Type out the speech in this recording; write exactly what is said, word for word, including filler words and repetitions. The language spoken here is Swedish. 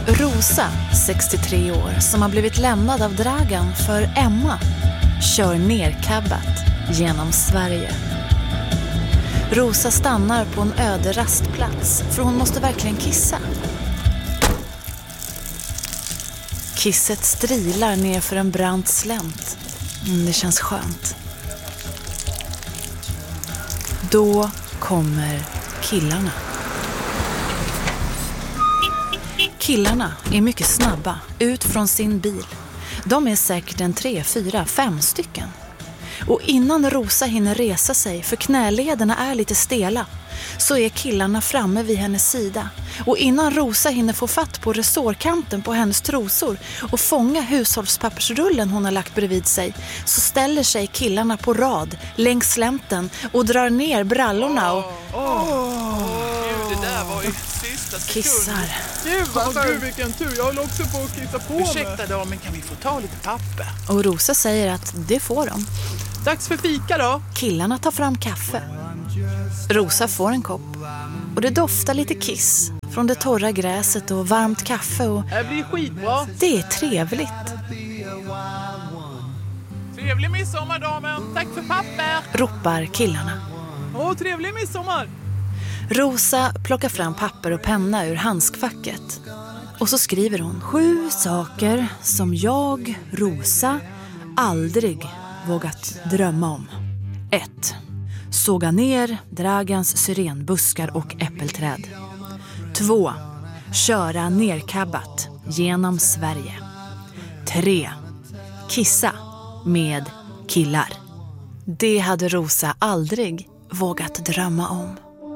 Rosa, sextiotre år, som har blivit lämnad av Dragan för Emma, kör nerkabbat genom Sverige. Rosa stannar på en öde rastplats för hon måste verkligen kissa. Kisset strilar ner för en brant slänt. Mm, det känns skönt. Då kommer killarna. Killarna är mycket snabba ut från sin bil. De är säkert en tre, fyra, fem stycken. Och innan Rosa hinner resa sig, för knälederna är lite stela, så är killarna framme vid hennes sida. Och innan Rosa hinner få fatt på resårkanten på hennes trosor och fånga hushållspappersrullen hon har lagt bredvid sig, så ställer sig killarna på rad längs slänten och drar ner brallorna och... Åh, oh, oh. Det där var ju sista sekund. Kissar. Gud, vad gud, vilken tur. Jag höll också på att kissa på mig. Ursäkta då, men kan vi få ta lite papper? Och Rosa säger att det får de. Dags för fika då. Killarna tar fram kaffe. Rosa får en kopp. Och det doftar lite kiss från det torra gräset och varmt kaffe. Och det blir skitbra. Det är trevligt. Trevlig midsommar, damen. Tack för papper. Ropar killarna. Åh, trevlig midsommar. Rosa plockar fram papper och penna ur handskfacket. Och så skriver hon: sju saker som jag, Rosa, aldrig vågat drömma om. ett. Såga ner Dragans syrenbuskar och äppelträd. två. Köra nerkabbat genom Sverige. tre. Kissa med killar. Det hade Rosa aldrig vågat drömma om.